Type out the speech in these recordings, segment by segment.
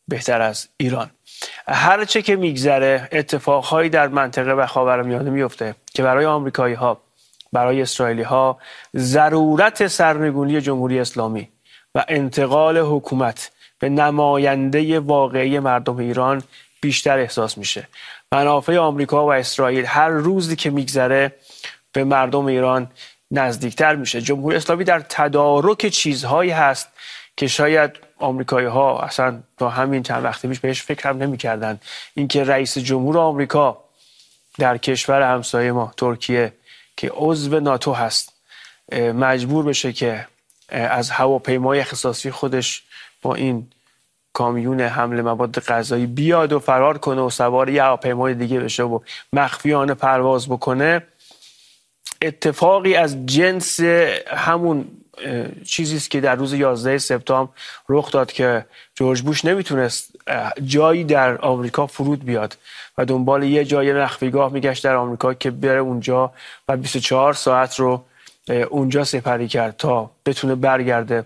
بهتر از ایران. هرچه که میگذره اتفاقهایی در منطقه و خاورمیانه میفته که برای آمریکایی ها، برای اسرائیلی ها ضرورت سرنگونی جمهوری اسلامی و انتقال حکومت به نماینده واقعی مردم ایران بیشتر احساس میشه. منافع آمریکا و اسرائیل هر روزی که میگذره به مردم ایران نزدیکتر میشه. جمهوری اسلامی در تدارک چیزهایی هست که شاید آمریکایی ها اصلا تا همین چند وقت پیش بهش فکر هم نمی‌کردن. اینکه رئیس جمهور آمریکا در کشور همسایه ما ترکیه که عضو ناتو هست مجبور بشه که از هواپیمای اختصاصی خودش با این کامیون حمل مواد غذایی بیاد و فرار کنه و سوار یه هواپیمای دیگه بشه و مخفیانه پرواز بکنه، اتفاقی از جنس همون چیزی است که در روز 11 سپتامبر رخ داد که جورج بوش نمیتونست جایی در آمریکا فرود بیاد و دنبال یه جای مخفیگاه میگشت در آمریکا که بره اونجا و 24 ساعت رو اونجا سپری کرد تا بتونه برگرده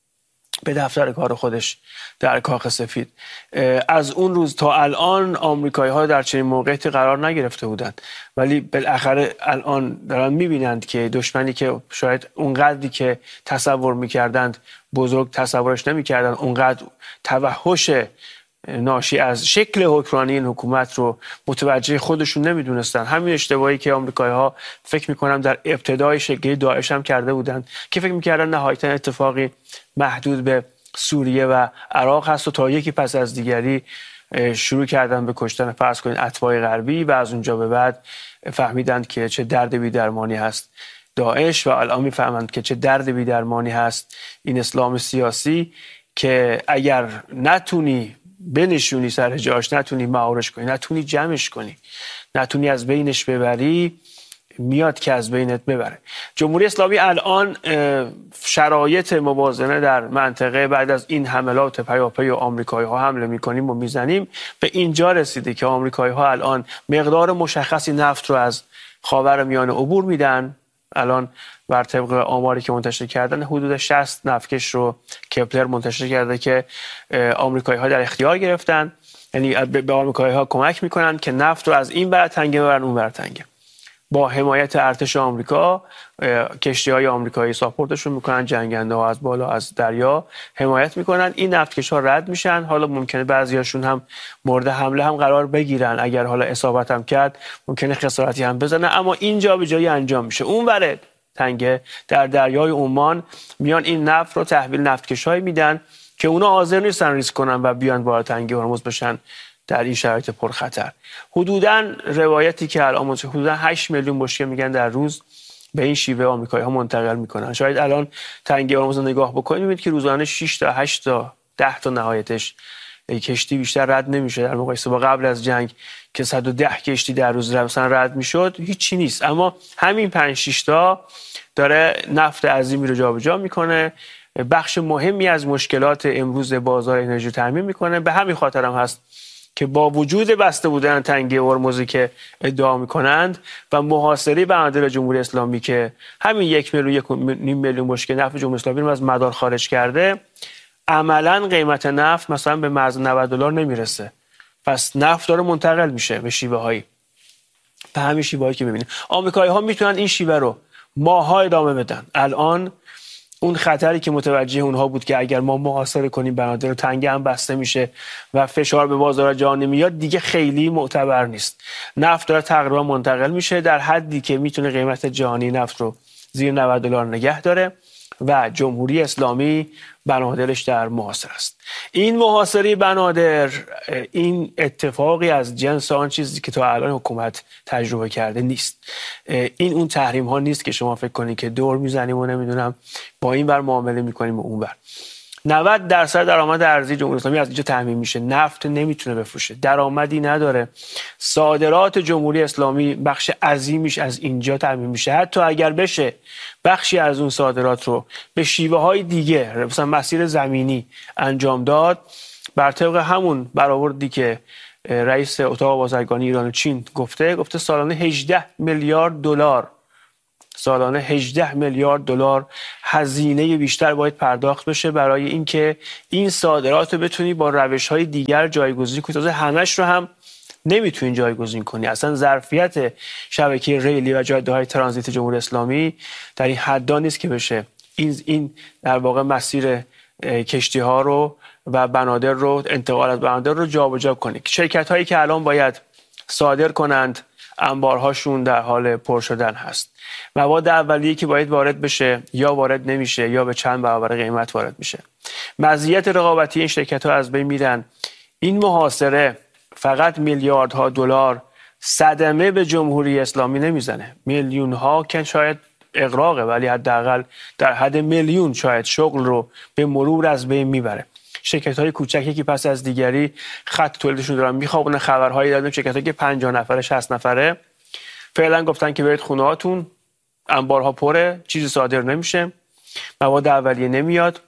به دفتر کار خودش در کاخ سفید. از اون روز تا الان آمریکایی ها در چنین موقعیتی قرار نگرفته بودند، ولی بالاخره الان دارن میبینند که دشمنی که شاید اونقدری که تصور میکردند بزرگ تصورش نمیکردند، اونقدر توحش ناشی از شکل حکمرانی این حکومت رو متوجه خودشون نمیدونستن. همین اشتباهی که آمریکایی ها فکر میکنم در ابتدای شکلی داعش هم کرده بودند که فکر میکردن نهایتا اتفاقی محدود به سوریه و عراق هست و تا یکی پس از دیگری شروع کردن به کشتن فرض کنید اتباع غربی و از اونجا به بعد فهمیدند که چه درد بی‌درمانی هست داعش و الان میفهمند که چه درد بی‌درمانی هست این اسلام سیاسی که اگر نتونی بنشونی سر جاش، نتونی مهارش کنی، نتونی جمعش کنی، نتونی از بینش ببری، میاد که از بینت ببره. جمهوری اسلامی الان شرایط موازنه در منطقه بعد از این حملات پیاپی آمریکایی ها حمله میکنیم و میزنیم به اینجا رسیده که آمریکایی ها الان مقدار مشخصی نفت رو از خاورمیانه عبور میدن. الان بر طبق آماری که منتشر کردن حدود 60 نفتکش رو کپلر منتشر کرده که آمریکایی ها در اختیار گرفتن، یعنی به آمریکایی ها کمک میکنن که نفت رو از این ور تنگه ببرن اون ور تنگه. با حمایت ارتش آمریکا کشتی‌های آمریکایی ساپورتشون میکنن، جنگنده ها از بالا از دریا حمایت میکنن، این نفتکش ها رد میشن. حالا ممکنه بعضیاشون هم مورد حمله هم قرار بگیرن، اگر حالا اصابت هم کرد ممکنه خسارتی هم بزنه، اما اینجا به جایی انجام میشه. اون ور تنگه در دریای عمان میان این نفت رو تحویل نفتکش‌های میدن که اونا حاضر نیستن ریسک کنن و بیان وارد تنگه هرمز بشن در این شرایط پرخطر. حدوداً روایتی که الان حدوداً 8 میلیون بشکه میگن در روز به این شیوه آمریکایی ها منتقل میکنن. شاید الان تنگه هرمز رو نگاه بکنید میبینید که روزانه 6 تا 8 تا 10 تا نهایتش کشتی بیشتر رد نمیشه. در مقایسه با قبل از جنگ که 110 کشتی در روز مثلا رد میشد هیچی نیست، اما همین 5 6 تا داره نفت عظیمی رو جابجا میکنه، بخش مهمی از مشکلات امروز بازار انرژی تامین میکنه. به همین خاطر هم هست که با وجود بسته بودن تنگه هرمزی که ادعا میکنند و محاصره بنادر جمهوری اسلامی که همین 1 میلیون بشکه نفت جمهوری اسلامی رو از مدار خارج کرده، عملا قیمت نفت مثلا به مرز $90 نمیرسه. پس نفت داره منتقل میشه به شیوه هایی، به همین شیوه هایی که میبینیم. آمریکایی ها میتونن این شیوه رو ماها ادامه بدن. الان اون خطری که متوجه اونها بود که اگر ما محاصره کنیم بنادر تنگه هم بسته میشه و فشار به بازار جهانی میاد، دیگه خیلی معتبر نیست. نفت داره تقریبا منتقل میشه در حدی که میتونه قیمت جهانی نفت رو زیر $90 نگه داره و جمهوری اسلامی بنادرش در محاصره است. این محاصره بنادر این اتفاقی از جنس آن چیزی که تا الان حکومت تجربه کرده نیست. این اون تحریم ها نیست که شما فکر کنید که دور میزنیم و نمیدونم با این ور معامله میکنیم و اون ور. 90% درآمد ارزی جمهوری اسلامی از اینجا تامین میشه. نفت نمیتونه بفروشه، درآمدی نداره. صادرات جمهوری اسلامی بخش عظیمیش از اینجا تامین میشه. حتی اگر بشه بخشی از اون صادرات رو به شیوه های دیگه مثلا مسیر زمینی انجام داد، بر طبق همون برآوردی که رئیس اتاق بازرگانی ایران و چین گفته سالانه $18 میلیارد سالانه 18 میلیارد دلار هزینه بیشتر باید پرداخت بشه برای اینکه این صادرات رو بتونی با روش‌های دیگر جایگزین کنی. تازه همش رو هم نمیتونی جایگزین کنی. اصلا ظرفیت شبکه ریلی و جاده‌های ترانزیت جمهوری اسلامی در این حدا نیست که بشه این در واقع مسیر کشتی ها رو و بنادر رو، انتقال از بنادر رو جابجا کنه. شرکت هایی که الان باید صادر کنند انبارهاشون در حال پر شدن هست. مواد اولیه‌ای که باید وارد بشه یا وارد نمیشه یا به چند برابر قیمت وارد میشه. مزیت رقابتی این شرکت ها از بین میرن. این محاصره فقط میلیاردها دلار صدمه به جمهوری اسلامی نمیزنه. میلیون ها که شاید اغراقه، ولی حداقل در حد میلیون شاید شغل رو به مرور از بین میبره. شرکت‌های کوچکی که پس از دیگری خط تولیدشون دارن میخوابونن. خبرهایی دادیم شرکت‌هایی که 50 نفره 60 نفره فعلا گفتن که برید خونه هاتون، انبارها پره، چیزی صادر نمیشه، مواد اولیه نمیاد.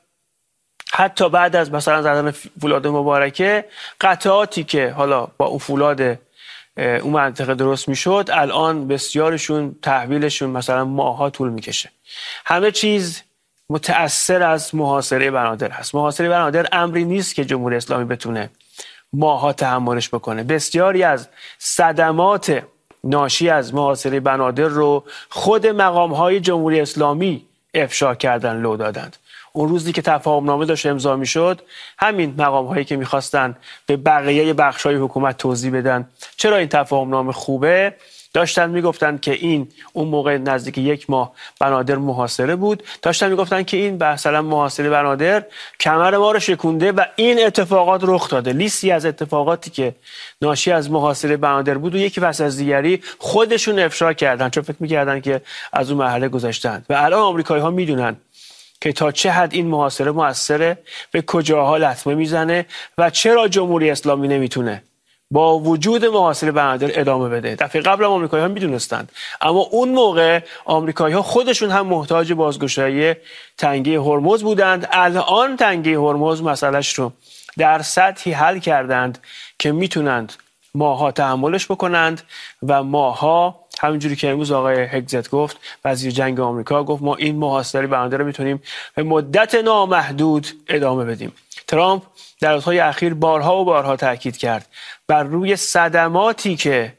حتی بعد از مثلا زدن فولاد مبارکه، قطعاتی که حالا با اون فولاد اون منطقه درست میشد الان بسیارشون تحویلشون مثلا ماها طول میکشه. همه چیز متأثر از محاصره بنادر هست. محاصره بنادر امری نیست که جمهوری اسلامی بتونه ماها تحملش بکنه. بسیاری از صدمات ناشی از محاصره بنادر رو خود مقام‌های جمهوری اسلامی افشا کردن، لو دادند. اون روزی که تفاهمنامه داشت امضا میشد، همین مقام‌هایی که می‌خواستن به بقیه بخش‌های حکومت توضیح بدن چرا این تفاهمنامه خوبه، داشتن میگفتن که این اون موقع نزدیک 1 ماه بنادر محاصره بود، داشتن میگفتن که این مثلا محاصره بنادر کمر ما رو شکونده و این اتفاقات رخ داده. لیستی از اتفاقاتی که ناشی از محاصره بنادر بود و یکی پس از دیگری خودشون افشا کردن، چون فکر میکردن که از اون مرحله گذشتن. و الان آمریکایی‌ها میدونن که تا چه حد این محاصره مؤثره، به کجاها لطمه میزنه و چرا جمهوری اسلامی نمیتونه با وجود محاصره بنادر ادامه بده. دفعه قبل هم آمریکایی‌ها میدونستند، اما اون موقع آمریکایی‌ها خودشون هم محتاج بازگشایی تنگه هرمز بودند. الان تنگه هرمز مسئلهش رو در سطحی حل کردند که میتونند ماها تحملش بکنند و ماها، همینجوری که امروز آقای هگزت گفت، وزیر جنگ آمریکا گفت، ما این محاصره بنادر رو میتونیم به مدت نامحدود ادامه بدیم. ترامپ در روزهای اخیر بارها و بارها تاکید کرد بر روی صدماتی که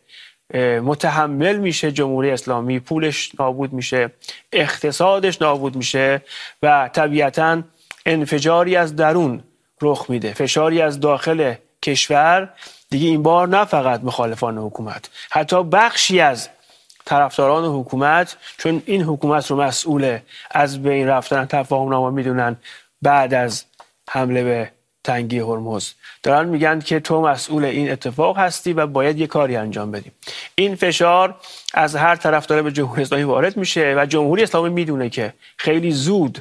متحمل میشه جمهوری اسلامی، پولش نابود میشه، اقتصادش نابود میشه و طبیعتاً انفجاری از درون رخ میده، فشاری از داخل کشور. دیگه این بار نه فقط مخالفان حکومت، حتی بخشی از طرفداران حکومت، چون این حکومت رو مسئول از بین رفتن تفاهمنامه میدونن، بعد از حمله به تنگه هرمز دارن میگن که تو مسئول این اتفاق هستی و باید یه کاری انجام بدیم. این فشار از هر طرف داره به جمهوری اسلامی وارد میشه و جمهوری اسلامی میدونه که خیلی زود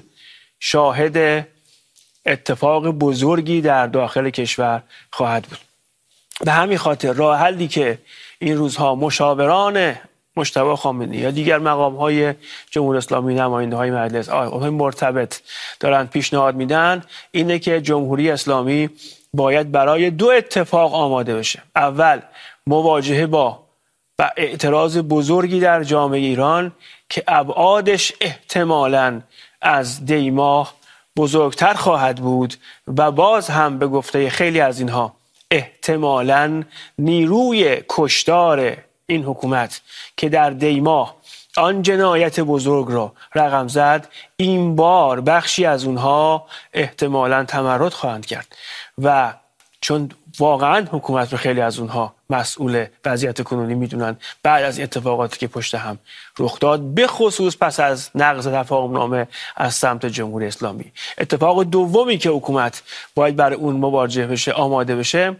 شاهد اتفاق بزرگی در داخل کشور خواهد بود. به همین خاطر راه حلی که این روزها مشاوران مجتبی خامنه‌ای یا دیگر مقام‌های جمهوری اسلامی، نماینده‌های مجلس، آقای مرتبط دارن پیشنهاد میدن اینه که جمهوری اسلامی باید برای 2 اتفاق آماده بشه. اول، مواجهه با اعتراض بزرگی در جامعه ایران که ابعادش احتمالاً از دیماه بزرگتر خواهد بود و باز هم به گفته خیلی از اینها احتمالاً نیروی کشتار این حکومت که در دیماه آن جنایت بزرگ را رقم زد، این بار بخشی از اونها احتمالاً تمرد خواهند کرد و چون واقعاً حکومت رو خیلی از اونها مسئول وضعیت کنونی میدونن بعد از اتفاقاتی که پشت هم رخ داد، به خصوص پس از نقض تفاهمنامه از سمت جمهوری اسلامی. اتفاق دومی که حکومت باید برای اون مواجه بشه، آماده بشه،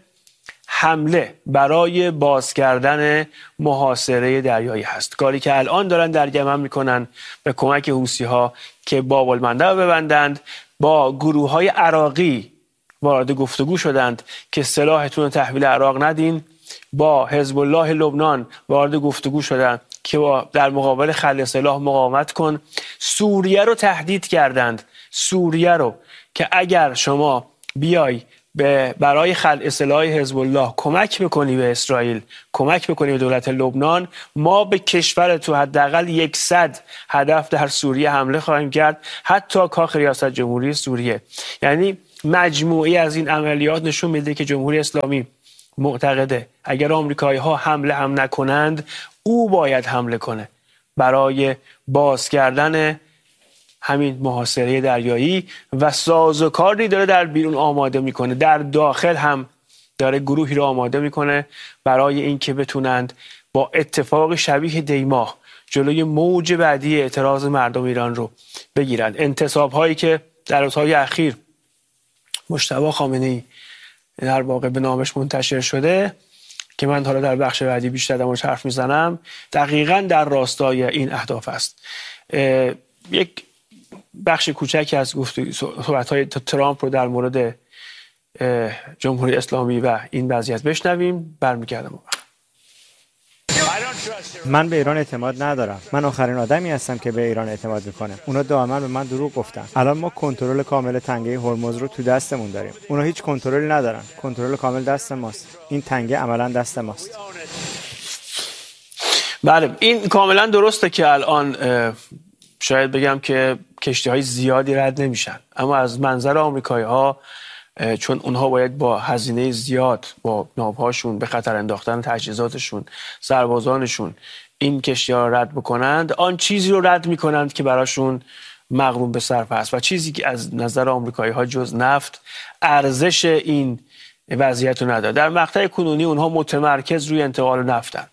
حمله برای باز کردن محاصره دریایی هست. کاری که الان دارن در یمن میکنن به کمک حوثی‌ها که باب المندب ببندند. با گروه‌های عراقی وارد گفتگو شدند که سلاحتون رو تحویل عراق ندین. با حزب الله لبنان وارد گفتگو شدند که در مقابل خلع سلاح مقاومت کن. سوریه رو تهدید کردند، سوریه رو، که اگر شما بیای برای خلع سلاح حزب الله کمک بکنی به اسرائیل، کمک بکنی به دولت لبنان، ما به کشور تو حداقل 100 هدف در سوریه حمله خواهیم کرد، حتی کاخ ریاست جمهوری سوریه. یعنی مجموعی از این عملیات نشون میده که جمهوری اسلامی معتقده اگر آمریکایی‌ها حمله هم نکنند او باید حمله کنه برای باز کردن همین محاصره دریایی و سازوکاری داره در بیرون آماده میکنه، در داخل هم داره گروهی رو آماده میکنه برای اینکه بتونند با اتفاق شبیه دیماه جلوی موج بعدی اعتراض مردم ایران رو بگیرند. انتصاب هایی که در روزهای اخیر مجتبی خامنه‌ای در واقع به نامش منتشر شده که من حالا در بخش بعدی بیشتر در موردش حرف میزنم، دقیقاً در راستای این اهداف است. یک بخش کوچکی از صحبت‌های ترامپ رو در مورد جمهوری اسلامی و این وضعیت بشنویم، برمیگردم. من به ایران اعتماد ندارم. من آخرین آدمی هستم که به ایران اعتماد میکنه. اونا دائما به من دروغ گفتن. الان ما کنترل کامل تنگه هرمز رو تو دستمون داریم. اونا هیچ کنترلی ندارن. کنترل کامل دست ماست. این تنگه عملاً دست ماست. بله، این کاملا درسته که الان شاید بگم که کشتی‌های زیادی رد نمیشن، اما از منظر آمریکایی‌ها چون اونها باید با هزینه زیاد با ناوهاشون به خطر انداختن تجهیزاتشون، سربازانشون این کشتی‌ها رو رد بکنند، آن چیزی رو رد میکنند که براشون مغروم به صرف است و چیزی که از نظر آمریکایی‌ها جز نفت ارزش این وضعیت رو نداره. در مقطع کنونی اونها متمرکز روی انتقال نفتن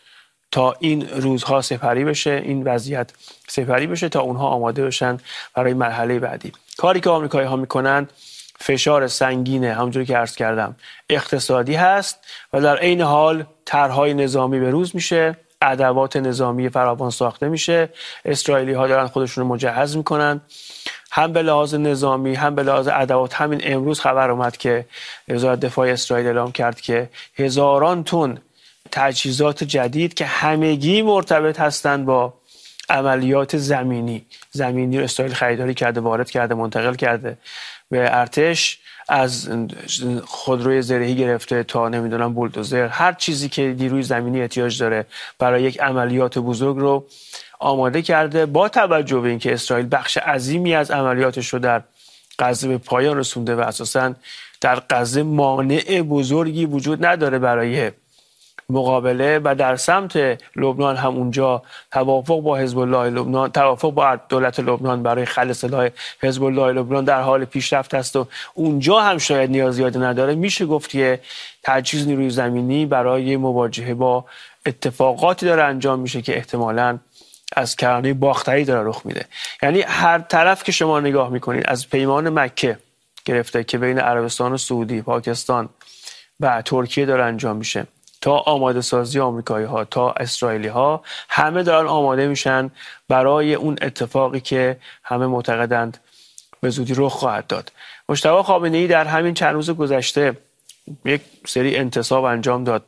تا این روزها سپری بشه، این وضعیت سپری بشه تا اونها آماده بشن برای مرحله بعدی. کاری که آمریکایی‌ها میکنند فشار سنگینه، همونجوری که عرض کردم اقتصادی هست و در عین حال طرح‌های نظامی به روز میشه، ادوات نظامی فراوان ساخته میشه. اسرائیلی‌ها دارن خودشون رو مجهز میکنن هم به لحاظ نظامی هم به لحاظ ادوات. همین امروز خبر اومد که وزارت دفاع اسرائیل اعلام کرد که هزاران تن تجهیزات جدید که همگی مرتبط هستند با عملیات زمینی رو اسرائیل خریداری کرده، وارد کرده، منتقل کرده به ارتش، از خودروی زرهی گرفته تا نمیدونم بولدوزر، هر چیزی که نیروی زمینی احتیاج داره برای یک عملیات بزرگ رو آماده کرده. با توجه به اینکه اسرائیل بخش عظیمی از عملیاتش رو در غزه به پایان رسونده و اساساً در غزه مانع بزرگی وجود نداره برای مقابله و در سمت لبنان هم اونجا توافق با حزب الله لبنان، توافق با دولت لبنان برای خلع سلاح حزب الله لبنان در حال پیشرفت است و اونجا هم شاید نیاز زیادی نداره. میشه گفت که تجهیز نیروی زمینی برای مواجهه با اتفاقاتی داره انجام میشه که احتمالاً از کرانه باختری داره رخ میده. یعنی هر طرف که شما نگاه میکنید، از پیمان مکه گرفته که بین عربستان و سعودی، پاکستان و ترکیه داره انجام میشه، تا آماده سازی آمریکایی‌ها تا اسرائیلی‌ها، همه دارن آماده میشن برای اون اتفاقی که همه معتقدند به زودی رخ خواهد داد. مجتبی خامنه‌ای در همین چند روز گذشته یک سری انتصاب انجام داد،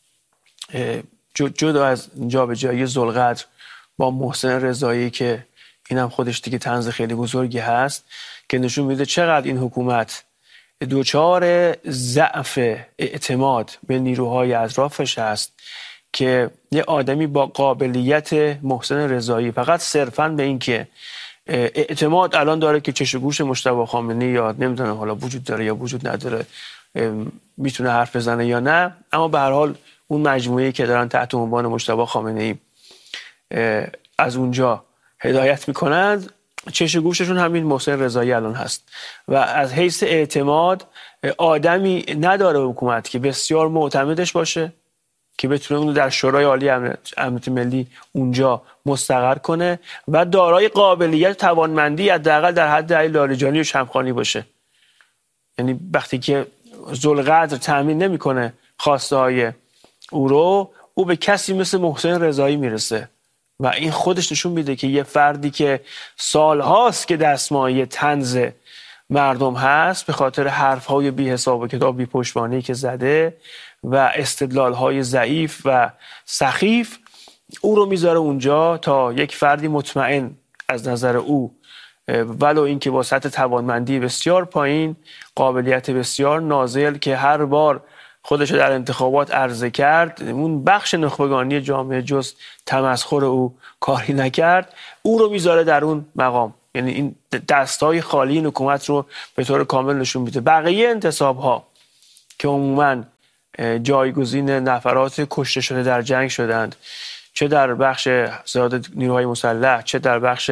جدا از جابجایی ذوالقدر با محسن رضایی که اینم خودش دیگه طنز خیلی بزرگی هست که نشون میده چقدر این حکومت دوچار ضعف اعتماد به نیروهای اطرافش هست که یه آدمی با قابلیت محسن رضایی فقط صرفاً به این که اعتماد الان داره که چش و گوش مجتبی خامنه‌ای یا نمیدونم حالا وجود داره یا وجود نداره، میتونه حرف بزنه یا نه، اما به هر حال اون مجموعه‌ای که دارن تحت عنوان مجتبی خامنه‌ای از اونجا هدایت میکنند، چش و گوششون همین محسن رضایی الان هست و از حیث اعتماد آدمی نداره حکومت که بسیار معتمدش باشه که بتونه اونو در شورای عالی امنیت ملی اونجا مستقر کنه و دارای قابلیت توانمندی حداقل در حد علی لاریجانی و شمخانی باشه. یعنی وقتی که ذوالقدر تامین نمیکنه خواسته های او رو، او به کسی مثل محسن رضایی میرسه و این خودش نشون میده که یه فردی که سالهاست که دستمایه طنز مردم هست به خاطر حرفهای بی حساب و کتاب بی پشتوانه‌ای که زده و استدلالهای ضعیف و سخیف، او رو میذاره اونجا تا یک فردی مطمئن از نظر او ولو اینکه با سطح توانمندی بسیار پایین، قابلیت بسیار نازل که هر بار خودش در انتخابات عرضه کرد، اون بخش نخبگانی جامعه جز تمسخر او کاری نکرد، او رو میذاره در اون مقام. یعنی این دستای خالی این حکومت رو به طور کامل نشون میده. بقیه انتصاب‌ها که عموماً جایگزین نفرات کشته شده در جنگ شدند، چه در بخش زیاد نیروهای مسلح، چه در بخش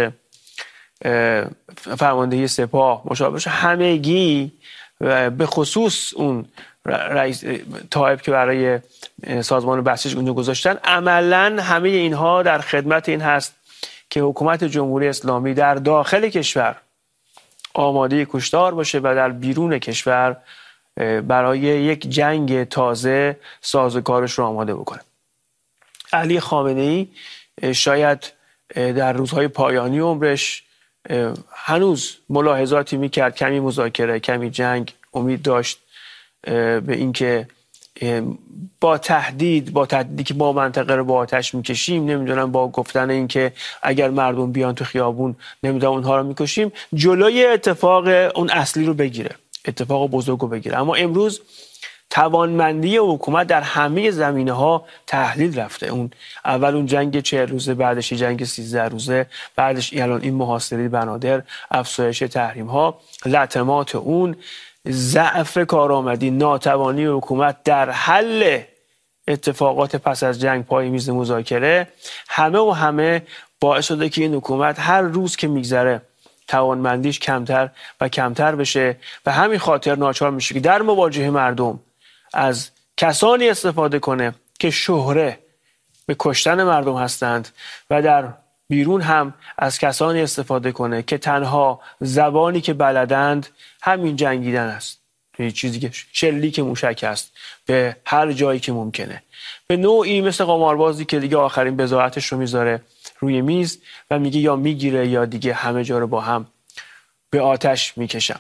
فرماندهی سپاه، مشابهش، همگی به خصوص اون رئیس طائب که برای سازمان بسیج اونجا گذاشتن، عملاً همه اینها در خدمت این هست که حکومت جمهوری اسلامی در داخل کشور آماده کشتار باشه و در بیرون کشور برای یک جنگ تازه سازوکارش رو آماده بکنه. علی خامنه‌ای شاید در روزهای پایانی عمرش هنوز ملاحظاتی میکرد، کمی مذاکره، کمی جنگ، امید داشت به اینکه با تهدیدی که با منطقه رو با آتش میکشیم، نمیدونم با گفتن اینکه اگر مردم بیان تو خیابون نمیدونم اونها رو میکشیم، جلوی اتفاق اون اصلی رو بگیره، اتفاق بزرگ رو بگیره. اما امروز توانمندی حکومت در همه زمینه‌ها تحلیل رفته. اون جنگ 40 روزه، بعدش جنگ 13 روزه، بعدش الان این محاصره بنادر، افزایش تحریم‌ها، لطمات اون، ضعف کارآمدی، ناتوانی حکومت در حل اتفاقات پس از جنگ پای میز مذاکره، همه باعث شده که این حکومت هر روز که میگذره توانمندیش کمتر و کمتر بشه و همین خاطر ناچار میشه که در مواجهه مردم از کسانی استفاده کنه که شهره به کشتن مردم هستند و در بیرون هم از کسانی استفاده کنه که تنها زبانی که بلدند همین جنگیدن است. یه چیزی که شلیک موشک است به هر جایی که ممکنه. به نوعی مثل قماربازی که دیگه آخرین بضاعتش رو میذاره روی میز و میگه یا میگیره یا دیگه همه جا رو با هم به آتش میکشم.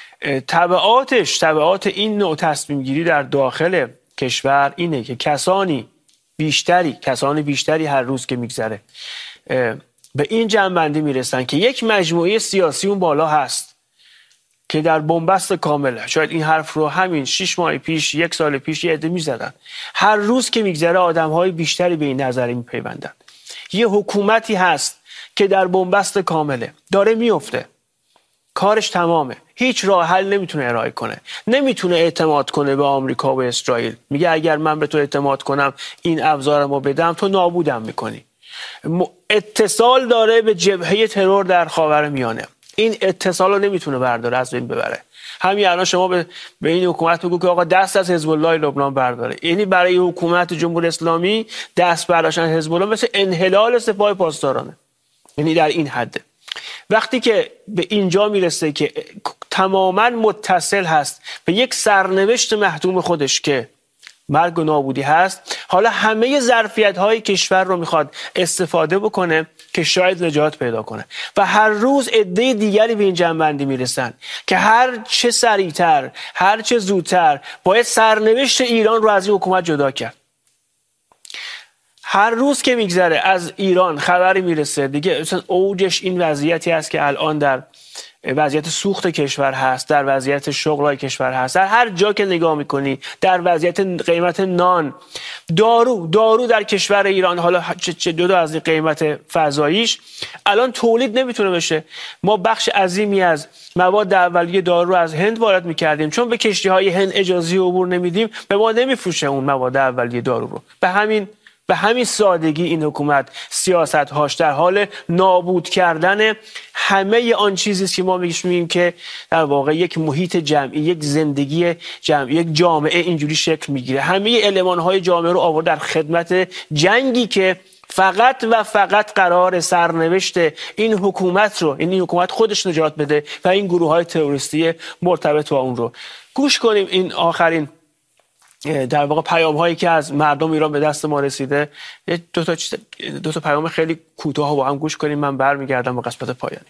تبعات این نوع تصمیم گیری در داخل کشور اینه که کسانی بیشتری هر روز که میگذره به این جنبندی میرسن که یک مجموعه سیاسی اون بالا هست که در بنبست کامله. شاید این حرف رو همین 6 ماه پیش، 1 سال پیش یه عده میزدن. هر روز که میگذره آدم‌های بیشتری به این نظریه میپیوندن. یه حکومتی هست که در بنبست کامله، داره میفته، کارش تمامه، هیچ راه حل نمیتونه ارائه کنه، نمیتونه اعتماد کنه به آمریکا و اسرائیل. میگه اگر من به تو اعتماد کنم این ابزارمو بدم تو نابودم میکنی. اتصال داره به جبهه ترور در خاورمیانه، این اتصال رو نمیتونه برداره، از بین ببره. همین الان شما به این حکومت بگو که آقا دست از حزب الله لبنان برداره، یعنی برای حکومت جمهوری اسلامی دست برداشتن حزب الله مثل انحلال سپاه پاسدارانه. یعنی در این حده. وقتی که به اینجا میرسه که تماما متصل هست به یک سرنوشت محتوم خودش که مرگ و نابودی هست، حالا همه ظرفیت‌های کشور رو میخواد استفاده بکنه که شاید نجات پیدا کنه و هر روز عده دیگری به این جنبندی میرسن که هر چه سریعتر، هر چه زودتر باید سرنوشت ایران رو از این حکومت جدا کرد. هر روز که میگذره از ایران خبری میرسه دیگه، مثلا اوجش این وضعیتی است که الان در وضعیت سوخت کشور هست، در وضعیت شغلای کشور هست، در هر جا که نگاه میکنی، در وضعیت قیمت نان، دارو در کشور ایران، حالا چه جدا از قیمت فضاییش، الان تولید نمیتونه بشه. ما بخش عظیمی از مواد اولیه دارو رو از هند وارد میکردیم، چون به کشتی‌های هند اجازه عبور نمیدیم، به ما نمیفروشه اون مواد اولیه دارو رو. به همین سادگی این حکومت سیاست‌هاش در حال نابود کردن همه آن چیزی است که ما میگیم که در واقع یک محیط جمعی، یک زندگی جمعی، یک جامعه اینجوری شکل میگیره. همه المان‌های جامعه رو آورد در خدمت جنگی که فقط و فقط قرار سرنوشت این حکومت رو، این حکومت خودش نجات بده و این گروه‌های تروریستی مرتبط با اون رو. گوش کنیم این آخرین در واقع پیام هایی که از مردم ایران به دست ما رسیده. دو تا پیام خیلی کوتاه با هم گوش کنیم، من برمیگردم به قسمت پایانی.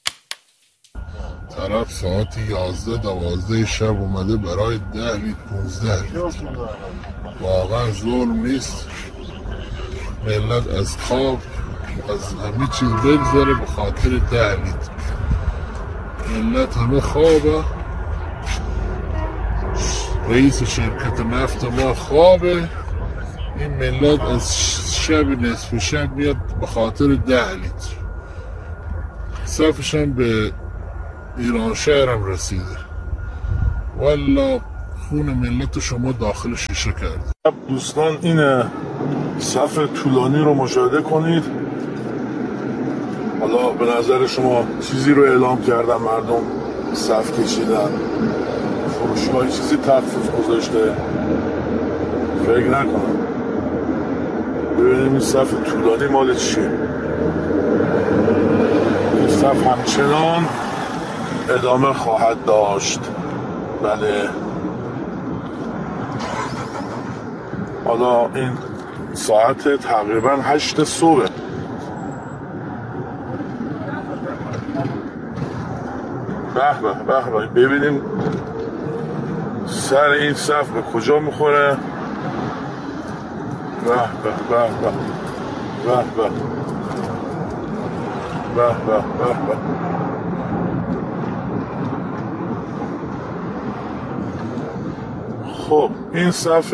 طرف ساعت 11-12 شب اومده برای 10 لیتر 15 لیتر. واقعا ظلم نیست ملت از خواب از همه چیز بگذاره به خاطر 10 لیتر. ملت همه خوابه، رئیس شرکت نفت ما خوابه، این ملت از شب نصف شب میاد به خاطر 10 لیتر. صفش هم به ایران شهرم رسیده. والا خون ملت شما داخل شیشه کرده. دوستان این صف طولانی رو مشاهده کنید. حالا به نظر شما چیزی رو اعلام کردن مردم صف کشیدن، فروشگاه چیزی تخفیف گذاشته؟ فکر نکنم. ببینیم این صف طولانی مال چیه. این صف همچنان ادامه خواهد داشت. بله. حالا این ساعت تقریبا 8 صبح. به ببینیم سر این صف به کجا میخوره. به خب این صف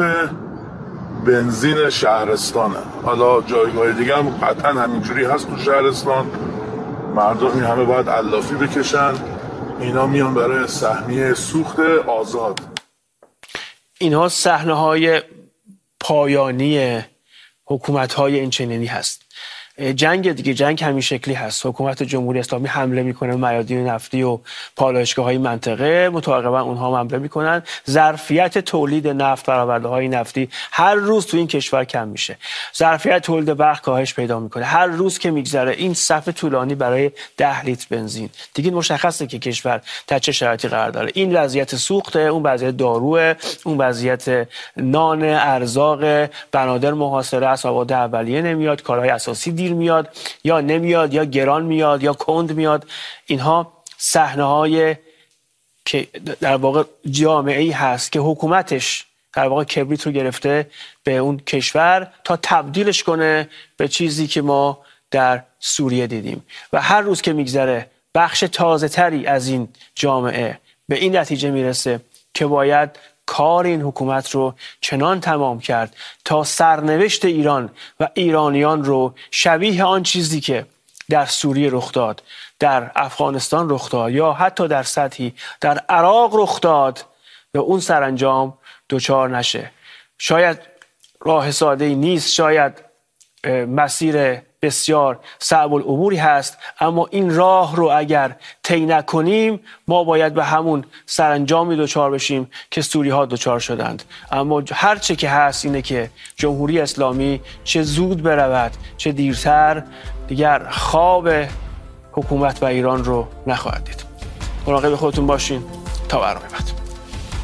بنزین شهرستانه. حالا جایگاه دیگه هم قطعا همینجوری هست تو شهرستان. مردم این همه باید علافی بکشن. اینا میان برای سهمیه سوخت آزاد. اینها صحنه‌های پایانی حکومت‌های اینچنینی هست. جنگ دیگه، جنگ همین شکلی هست. حکومت جمهوری اسلامی حمله میکنه میادین نفتی و پالایشگاه‌های منطقه، متعاقبا اونها حمله میکنن. ظرفیت تولید نفت، فرآورده‌های نفتی هر روز تو این کشور کم میشه. ظرفیت تولید برق کاهش پیدا میکنه. هر روز که میگذره این صف طولانی برای 10 لیتر بنزین، دیگه مشخصه که کشور در چه شرایطی قرار داره. این وضعیت سوخته، اون وضعیت داروه، اون وضعیت نان، ارزاق، بنادر محاصره است، آباد اولیه نمیاد، کارهای اساسی دیر میاد یا نمیاد یا گران میاد یا کند میاد. اینها صحنه‌های که در واقع جامعه‌ای هست که حکومتش در واقع کبریت رو گرفته به اون کشور تا تبدیلش کنه به چیزی که ما در سوریه دیدیم. و هر روز که میگذره بخش تازه تری از این جامعه به این نتیجه میرسه که باید کار این حکومت رو چنان تمام کرد تا سرنوشت ایران و ایرانیان رو شبیه آن چیزی که در سوریه رخ داد، در افغانستان رخ داد یا حتی در سطحی در عراق رخ داد، به اون سرانجام دچار نشه. شاید راه ساده‌ای نیست، شاید مسیر بسیار صعب العبوری هست، اما این راه رو اگر طی نکنیم ما باید به همون سرانجامی دچار بشیم که سوری‌ها دچار شدند. اما هر چه که هست اینه که جمهوری اسلامی چه زود برود چه دیرتر دیگر خواب حکومت و ایران رو نخواهد دید. مراقب خودتون باشین تا برنامه بعد.